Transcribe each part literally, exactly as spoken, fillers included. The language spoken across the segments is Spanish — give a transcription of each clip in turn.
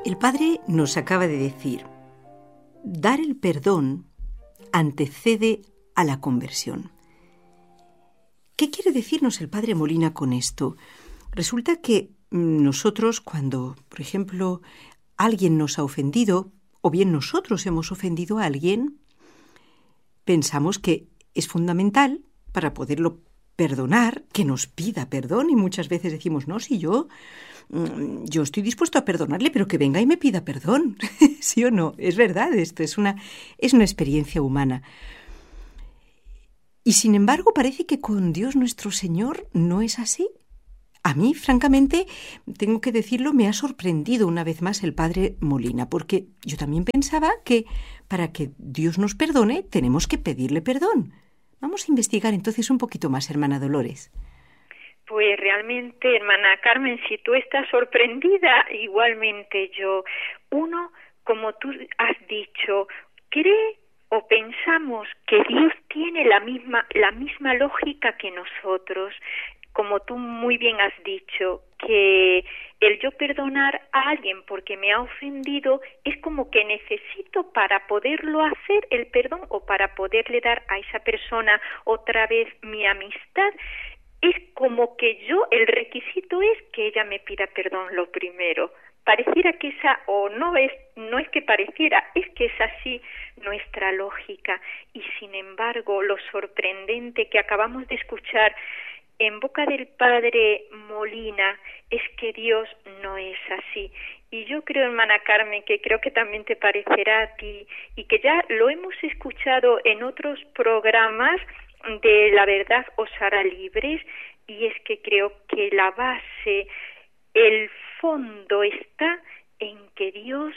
El Padre nos acaba de decir, dar el perdón antecede a la conversión. ¿Qué quiere decirnos el Padre Molina con esto? Resulta que nosotros cuando, por ejemplo, alguien nos ha ofendido, o bien nosotros hemos ofendido a alguien, pensamos que es fundamental para poderlo perdonar, que nos pida perdón, y muchas veces decimos, no, si yo, yo estoy dispuesto a perdonarle, pero que venga y me pida perdón. ¿Sí o no? Es verdad, esto es una, es una experiencia humana. Y sin embargo, parece que con Dios nuestro Señor no es así. A mí, francamente, tengo que decirlo, me ha sorprendido una vez más el Padre Molina, porque yo también pensaba que para que Dios nos perdone tenemos que pedirle perdón. Vamos a investigar entonces un poquito más, hermana Dolores. Pues realmente, hermana Carmen, si tú estás sorprendida, igualmente yo. Uno, como tú has dicho, cree o pensamos que Dios tiene la misma, la misma lógica que nosotros. Como tú muy bien has dicho, que el yo perdonar a alguien porque me ha ofendido es como que necesito para poderlo hacer el perdón o para poderle dar a esa persona otra vez mi amistad. Es como que yo, el requisito es que ella me pida perdón lo primero. Pareciera que esa, o no es, no es que pareciera, es que es así nuestra lógica. Y sin embargo, lo sorprendente que acabamos de escuchar en boca del Padre Molina es que Dios no es así. Y yo creo, hermana Carmen, que creo que también te parecerá a ti, y que ya lo hemos escuchado en otros programas de La Verdad os hará libres, y es que creo que la base, el fondo está en que Dios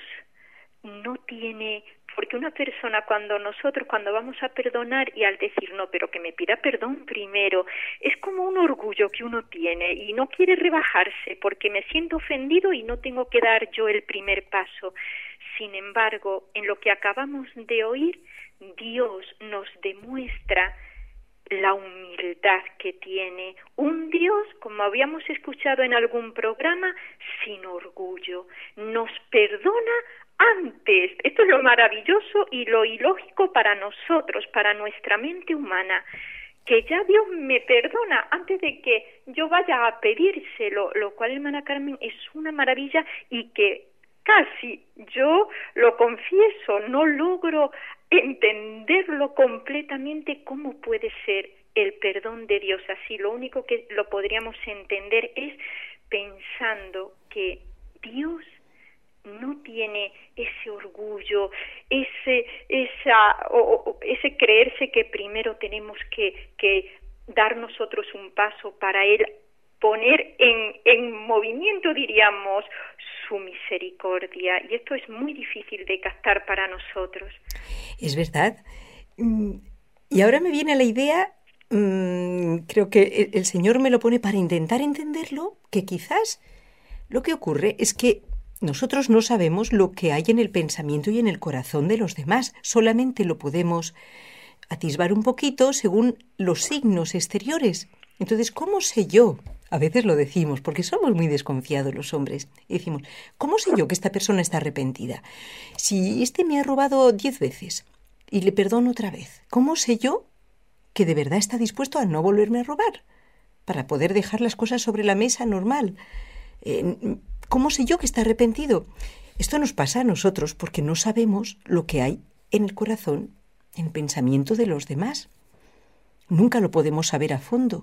no tiene... Porque una persona, cuando nosotros, cuando vamos a perdonar y al decir, no, pero que me pida perdón primero, es como un orgullo que uno tiene y no quiere rebajarse porque me siento ofendido y no tengo que dar yo el primer paso. Sin embargo, en lo que acabamos de oír, Dios nos demuestra la humildad que tiene. Un Dios, como habíamos escuchado en algún programa, sin orgullo. Nos perdona antes. Esto es lo maravilloso y lo ilógico para nosotros, para nuestra mente humana, que ya Dios me perdona antes de que yo vaya a pedírselo, lo cual, hermana Carmen, es una maravilla y que casi, yo lo confieso, no logro entenderlo completamente cómo puede ser el perdón de Dios así. Lo único que lo podríamos entender es pensando que Dios no tiene ese orgullo, ese esa o, o, ese creerse que primero tenemos que, que dar nosotros un paso para Él poner en, en movimiento, diríamos, su misericordia. Y esto es muy difícil de captar para nosotros. Es verdad. Y ahora me viene la idea, mmm, creo que el Señor me lo pone para intentar entenderlo, que quizás lo que ocurre es que nosotros no sabemos lo que hay en el pensamiento y en el corazón de los demás. Solamente lo podemos atisbar un poquito según los signos exteriores. Entonces, ¿cómo sé yo? A veces lo decimos, porque somos muy desconfiados los hombres. Y decimos, ¿cómo sé yo que esta persona está arrepentida? Si este me ha robado diez veces y le perdono otra vez, ¿cómo sé yo que de verdad está dispuesto a no volverme a robar? Para poder dejar las cosas sobre la mesa normal. Eh, ¿Cómo sé yo que está arrepentido? Esto nos pasa a nosotros porque no sabemos lo que hay en el corazón, en el pensamiento de los demás. Nunca lo podemos saber a fondo.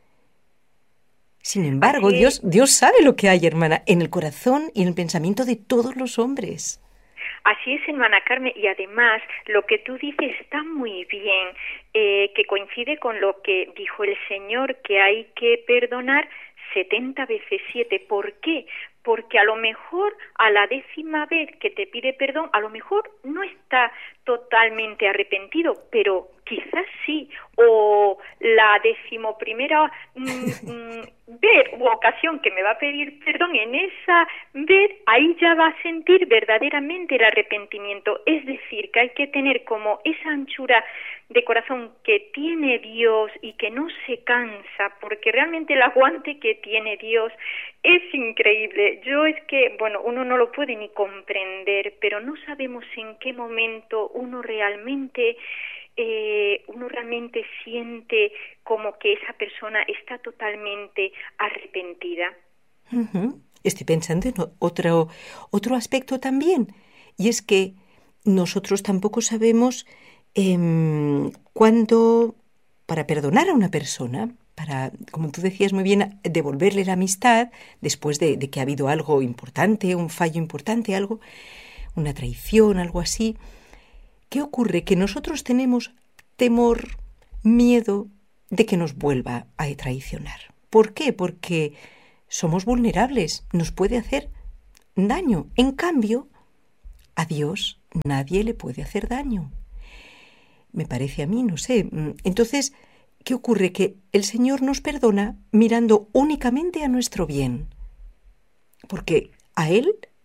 Sin embargo, Dios, Dios sabe lo que hay, hermana, en el corazón y en el pensamiento de todos los hombres. Así es, hermana Carmen, y además lo que tú dices está muy bien, eh, que coincide con lo que dijo el Señor, que hay que perdonar setenta veces siete. ¿Por qué? Porque a lo mejor a la décima vez que te pide perdón, a lo mejor no está totalmente arrepentido, pero quizás sí, o la decimoprimera mm, vez u ocasión que me va a pedir perdón, en esa vez ahí ya va a sentir verdaderamente el arrepentimiento. Es decir, que hay que tener como esa anchura de corazón que tiene Dios y que no se cansa, porque realmente el aguante que tiene Dios es increíble. Yo es que, bueno, uno no lo puede ni comprender, pero no sabemos en qué momento uno realmente eh, uno realmente siente como que esa persona está totalmente arrepentida. Uh-huh. Estoy pensando en otro, otro aspecto también, y es que nosotros tampoco sabemos eh, cuándo, para perdonar a una persona, para, como tú decías muy bien, devolverle la amistad después de, de que ha habido algo importante, un fallo importante, algo, una traición, algo así. ¿Qué ocurre? Que nosotros tenemos temor, miedo de que nos vuelva a traicionar. ¿Por qué? Porque somos vulnerables, nos puede hacer daño. En cambio, a Dios nadie le puede hacer daño. Me parece a mí, no sé. Entonces, ¿qué ocurre? Que el Señor nos perdona mirando únicamente a nuestro bien. Porque a Él